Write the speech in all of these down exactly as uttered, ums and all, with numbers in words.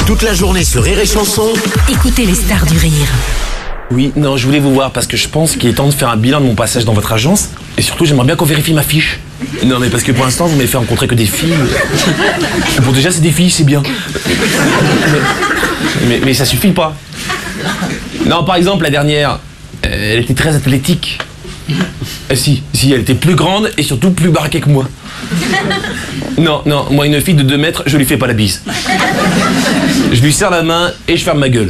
Toute la journée sur Rire et Chanson. Écoutez les stars du rire. Oui, non, je voulais vous voir parce que je pense qu'il est temps de faire un bilan de mon passage dans votre agence. Et surtout, j'aimerais bien qu'on vérifie ma fiche. Non, mais parce que pour l'instant, vous m'avez fait rencontrer que des filles. Bon, déjà, c'est des filles, c'est bien. Mais, mais, mais ça suffit pas. Non, par exemple, la dernière, elle était très athlétique. Euh, si, si, elle était plus grande et surtout plus baraquée que moi. Non, non, moi, une fille de deux mètres, je lui fais pas la bise. Je lui serre la main et je ferme ma gueule.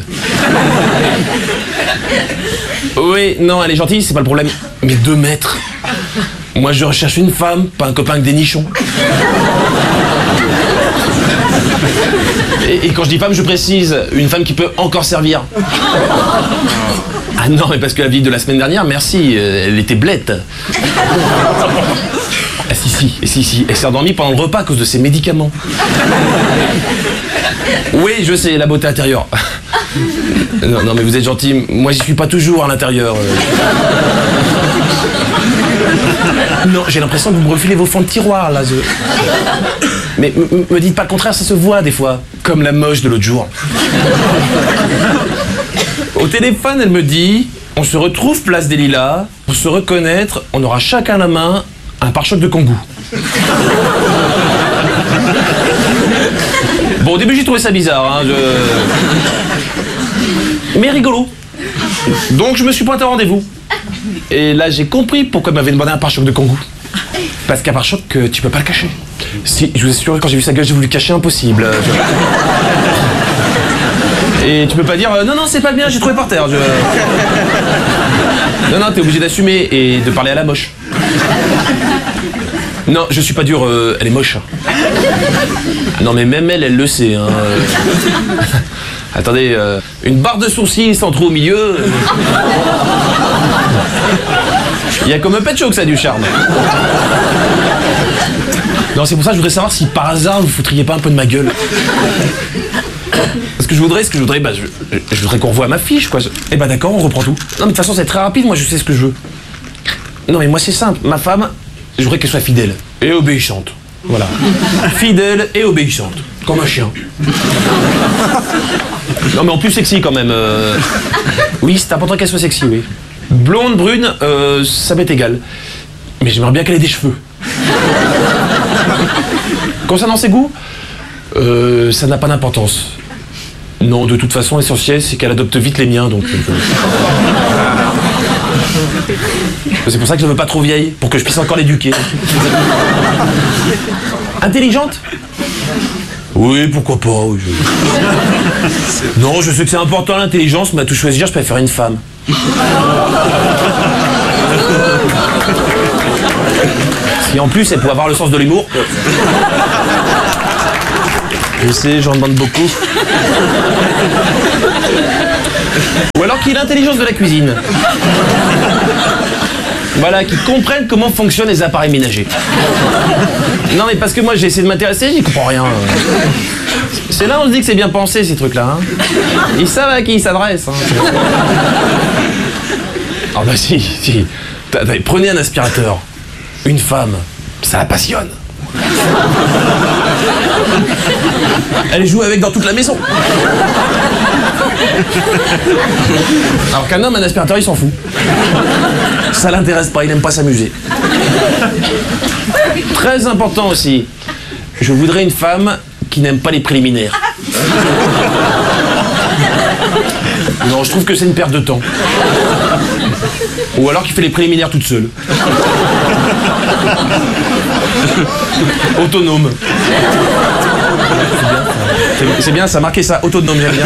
Oui, non, elle est gentille, c'est pas le problème. Mais deux mètres. Moi, je recherche une femme, pas un copain avec des nichons. Et, et quand je dis femme, je précise, une femme qui peut encore servir. Ah non, mais parce que la vie de la semaine dernière, merci, elle était blette. Ah si, si, si, si, elle s'est endormie pendant le repas à cause de ses médicaments. Oui, je sais, la beauté intérieure. Non, non, mais vous êtes gentil, moi j'y suis pas toujours à l'intérieur. Non, j'ai l'impression que vous me refilez vos fonds de tiroir, là. Je... Mais me dites pas le contraire, ça se voit des fois. Comme la moche de l'autre jour. Au téléphone, elle me dit, on se retrouve place des Lilas, pour se reconnaître, on aura chacun à la main un pare-choc de Kangoo. Bon, au début, j'ai trouvé ça bizarre, hein, je... mais rigolo. Donc, je me suis pointé au rendez-vous. Et là, j'ai compris pourquoi elle m'avait demandé un pare-choc de Kangoo. Parce qu'un pare-choc, tu peux pas le cacher. Si, je vous assure, quand j'ai vu sa gueule, j'ai voulu cacher, impossible. Je... Et tu peux pas dire, euh, non, non, c'est pas bien, j'ai trouvé par terre. Je... Non, non, t'es obligé d'assumer et de parler à la moche. Non, je suis pas dur, euh, elle est moche. Non, mais même elle, elle le sait. Hein. Attendez, euh, une barre de sourcils sans trou au milieu. Il y a comme un pet show que ça a du charme. Non, c'est pour ça que je voudrais savoir si par hasard vous foutriez pas un peu de ma gueule. Ce que je voudrais, ce que je voudrais, bah, je, je voudrais qu'on revoie ma fiche, quoi. Eh bah d'accord, on reprend tout. Non, mais de toute façon, c'est très rapide, moi je sais ce que je veux. Non, mais moi c'est simple, ma femme, je voudrais qu'elle soit fidèle et obéissante. Voilà. Fidèle et obéissante. Comme un chien. Non, mais en plus sexy quand même. Euh... Oui, c'est important qu'elle soit sexy, oui. Blonde, brune, euh, ça m'est égal. Mais j'aimerais bien qu'elle ait des cheveux. Concernant ses goûts, euh, ça n'a pas d'importance. Non, de toute façon, l'essentiel, c'est qu'elle adopte vite les miens, donc... Euh... C'est pour ça que je ne veux pas trop vieille, pour que je puisse encore l'éduquer. Intelligente ? Oui, pourquoi pas, oui. Je... Non, je sais que c'est important l'intelligence, mais à tout choisir, je préfère une femme. Si en plus, elle peut avoir le sens de l'humour. Je sais, j'en demande beaucoup. Ou alors qu'il ait l'intelligence de la cuisine. Voilà, qu'ils comprennent comment fonctionnent les appareils ménagers. Non, mais parce que moi, j'ai essayé de m'intéresser, j'y comprends rien. C'est là où on se dit que c'est bien pensé, ces trucs-là. Hein. Ils savent à qui ils s'adressent. Hein. Ah bah si, si. Prenez un aspirateur. Une femme, ça la passionne. Elle joue avec dans toute la maison. Alors qu'un homme, un aspirateur, il s'en fout. Ça l'intéresse pas, il n'aime pas s'amuser. Très important aussi, je voudrais une femme qui n'aime pas les préliminaires. Non, je trouve que c'est une perte de temps. Ou alors qui fait les préliminaires toute seule. Autonome. C'est bien, c'est bien, ça a marqué ça, autonome, j'aime bien.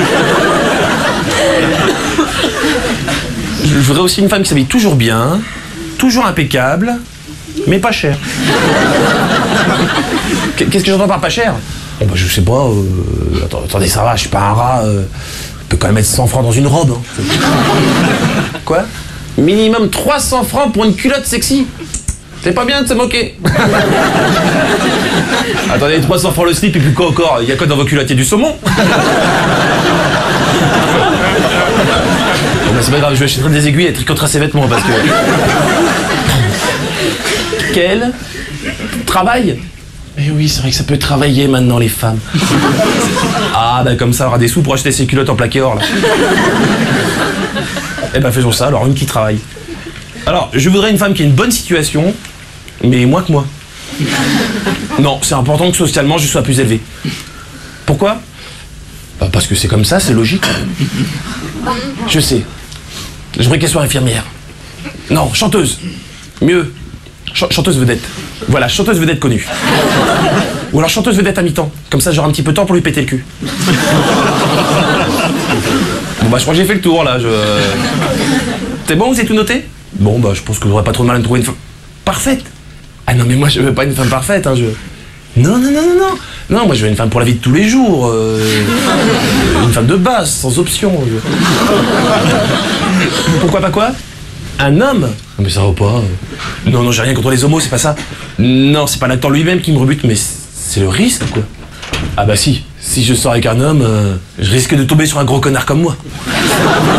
Je voudrais aussi une femme qui s'habille toujours bien, toujours impeccable, mais pas cher. Qu'est-ce que j'entends par pas cher ? Bon bah je sais pas, euh, attendez, ça va, je suis pas un rat, euh, je peux quand même mettre cent francs dans une robe. Hein. Quoi ? Minimum trois cents francs pour une culotte sexy. C'est pas bien de se moquer. Attendez, trois cents francs le slip et puis quoi encore ? Il y a quoi dans vos culottes ? Il y a du saumon ? Bon bah c'est pas grave, je vais acheter des aiguilles et tricoter ses vêtements parce que... Quel travail ? Eh oui, c'est vrai que ça peut travailler maintenant, les femmes. Ah, bah comme ça, on aura des sous pour acheter ses culottes en plaqué or, là. Eh ben, faisons ça, alors, une qui travaille. Alors, je voudrais une femme qui a une bonne situation, mais moins que moi. Non, c'est important que socialement, je sois plus élevé. Pourquoi? Bah, parce que c'est comme ça, c'est logique. Je sais. J'aimerais qu'elle soit infirmière. Non, chanteuse. Mieux. Ch chanteuse vedette. Voilà, chanteuse vedette connue. Ou alors chanteuse vedette à mi-temps. Comme ça, j'aurai un petit peu de temps pour lui péter le cul. Bon bah, je crois que j'ai fait le tour, là. Je... C'est bon, vous avez tout noté? Bon bah, je pense que j'aurais pas trop de mal à me trouver une femme parfaite. Ah non, mais moi, je veux pas une femme parfaite, hein, je... Non, non, non, non, non. Non, moi, je veux une femme pour la vie de tous les jours. Euh... Une femme de base, sans option. Je... Pourquoi pas quoi? Un homme? Mais ça va pas. Non, non, j'ai rien contre les homos, c'est pas ça. Non, c'est pas l'acteur lui-même qui me rebute, mais c'est le risque, quoi. Ah bah si, si je sors avec un homme, euh, je risque de tomber sur un gros connard comme moi.